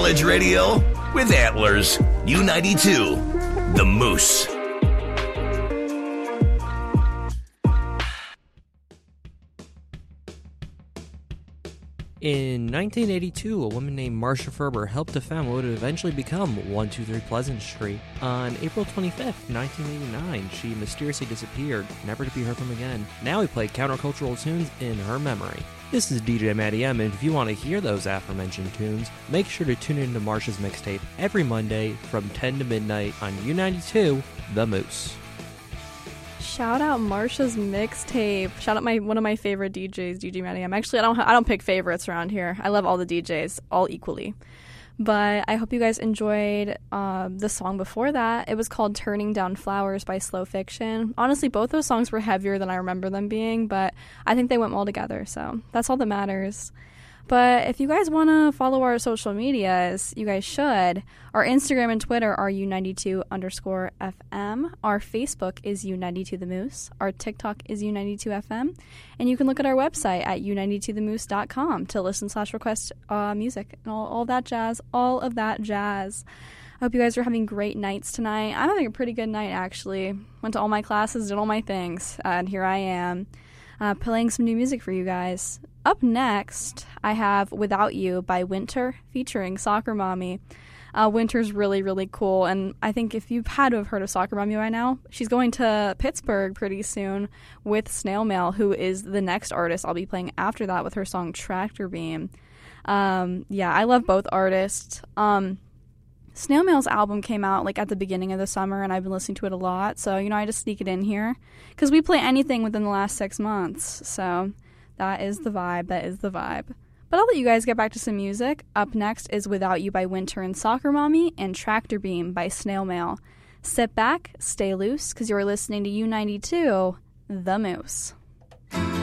College radio with Antlers. U92, the Moose. In 1982, a woman named Marcia Ferber helped to found what would eventually become 123 Pleasant Street. On April 25th, 1989, she mysteriously disappeared, never to be heard from again. Now we play countercultural tunes in her memory. This is DJ Matty M, and if you want to hear those aforementioned tunes, make sure to tune into Marcia's mixtape every Monday from 10 to midnight on U92, The Moose. Shout out Marcia's mixtape. Shout out one of my favorite DJs, DJ Matty M. Actually, I don't pick favorites around here. I love all the DJs, all equally. But I hope you guys enjoyed the song before that. It was called Turning Down Flowers by Slow Fiction. Honestly, both those songs were heavier than I remember them being, but I think they went well together, so that's all that matters. But if you guys want to follow our social medias, you guys should. Our Instagram and Twitter are U92_FM. Our Facebook is U92 The Moose. Our TikTok is U92FM. And you can look at our website at U92themoose.com to listen/request music and all of that jazz. All of that jazz. I hope you guys are having great nights tonight. I'm having a pretty good night, actually. Went to all my classes, did all my things, and here I am. Playing some new music for you guys. Up next, I have Without You by Winter featuring Soccer Mommy. Winter's really, really cool, and I think if you've had to have heard of Soccer Mommy by now, she's going to Pittsburgh pretty soon with Snail Mail, who is the next artist I'll be playing after that with her song Tractor Beam. Yeah, I love both artists. Snail Mail's album came out at the beginning of the summer, and I've been listening to it a lot, so I just sneak it in here because we play anything within the last 6 months, so that is the vibe. But I'll let you guys get back to some music. Up next is Without You by Winter and Soccer Mommy, and Tractor Beam by Snail Mail. Sit back, stay loose, because you're listening to U92, The Moose.